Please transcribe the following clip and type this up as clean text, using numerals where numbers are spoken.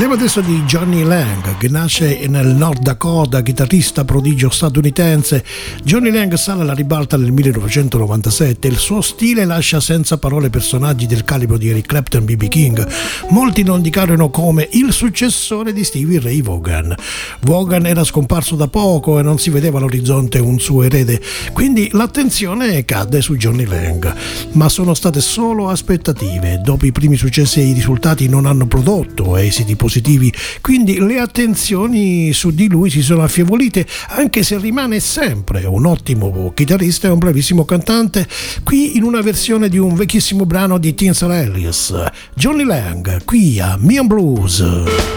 Parliamo adesso di Johnny Lang, che nasce nel North Dakota, chitarrista prodigio statunitense. Johnny Lang sale alla ribalta nel 1997. Il suo stile lascia senza parole personaggi del calibro di Eric Clapton, B.B. King. Molti lo indicano come il successore di Stevie Ray Vaughan. Vaughan era scomparso da poco e non si vedeva all'orizzonte un suo erede, quindi l'attenzione cadde su Johnny Lang. Ma sono state solo aspettative. Dopo i primi successi i risultati non hanno prodotto esiti positivi, quindi le attenzioni su di lui si sono affievolite, anche se rimane sempre un ottimo chitarrista e un bravissimo cantante, qui in una versione di un vecchissimo brano di Tinsel Ellis. Johnny Lang, qui a Mean Blues.